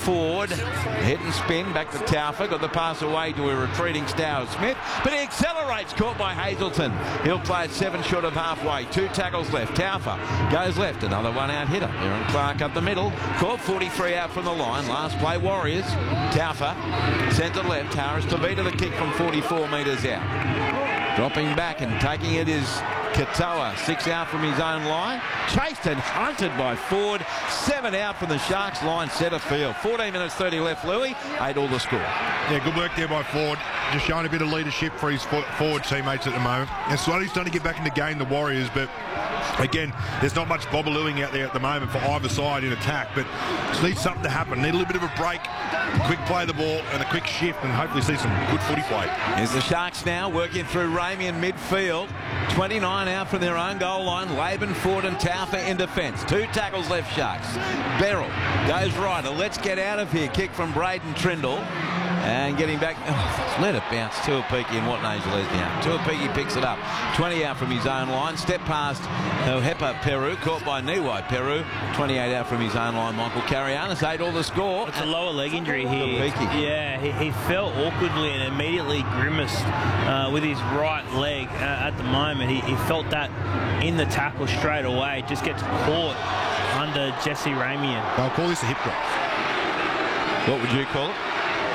Ford. Hit and spin back to Taufa. Got the pass away to a retreating Stowers Smith. But he accelerates. Caught by Hazelton. He'll play it 7 short of halfway. 2 tackles left. Taufa goes left. Another one out hitter. Aaron Clark up the middle. Caught 43 out from the line. Last play Warriors. Taufa centre left. Harris to beat the kick from 44 metres out. Dropping back and taking it is Katoa. 6 out from his own line. Chased and hunted by Ford. 7 out from the Sharks line centre field. 14 minutes 30 left, Louis. 8 all the score. Yeah, good work there by Ford. Just showing a bit of leadership for his forward teammates at the moment. And slowly starting to get back in the game, the Warriors, but again, there's not much bobbalooing out there at the moment for either side in attack, but just needs something to happen. Need a little bit of a break, quick play of the ball and a quick shift, and hopefully see some good footy play. Here's the Sharks now working through Ramey in midfield. 29 out from their own goal line. Laban, Ford and Taufa in defence. 2 tackles left, Sharks. Beryl goes right. A let's get out of here kick from Braden Trindle. And getting back, let it bounce. Tuapiki and Watanasia down. Tuapiki picks it up. 20 out from his own line. Step past Hepa Peru. Caught by Niwai Peru. 28 out from his own line. Michael Carianis. 8 all the score. It's a lower leg injury here. Tuapiki. Yeah, he fell awkwardly and immediately grimaced with his right leg at the moment. He felt that in the tackle straight away. Just gets caught under Jesse Ramian. I'll call this a hip drop. What would you call it?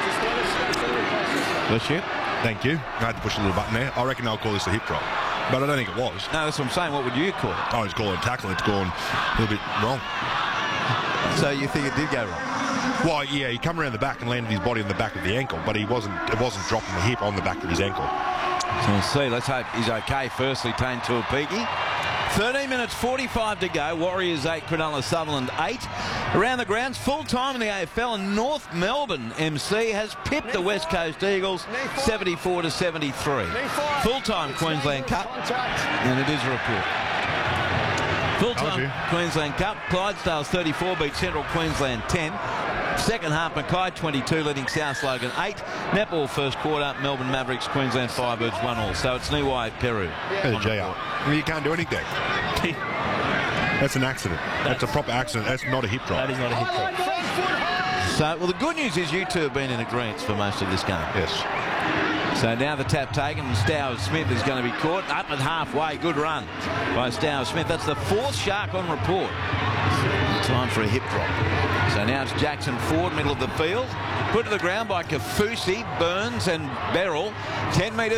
Bless you. Thank you. I had to push a little button there. I reckon I'll call this a hip drop, but I don't think it was. No, that's what I'm saying. What would you call it? I just call it a tackle. It's gone a little bit wrong. So you think it did go wrong? Well, yeah, he come around the back and landed his body on the back of the ankle, but it wasn't dropping the hip on the back of his ankle. So we'll see. Let's hope he's okay. Firstly, Tane Tuapiki. 13 minutes 45 to go. Warriors 8, Cronulla Sutherland 8. Around the grounds, full time in the AFL, and North Melbourne MC has pipped the West Coast Eagles 74 to 73. Full time Queensland Cup, and it is a report. Full time Queensland Cup. Clydesdales 34 beat Central Queensland 10. Second half, Mackay 22 leading South Logan 8. Netball first quarter, Melbourne Mavericks, Queensland Firebirds 1-all. So it's Niwai Peru. Yeah, JR. I mean, you can't do anything. That's an accident. That's a proper accident. That's not a hip drop. That is not a hip drop. So, well, the good news is you two have been in agreement for most of this game. Yes. So now the tap taken, and Stowers Smith is going to be caught. Up at halfway, good run by Stowers Smith. That's the 4th Shark on report. Time for a hip drop. So now it's Jackson Ford, middle of the field. Put to the ground by Kafusi, Burns and Beryl. 10 metres.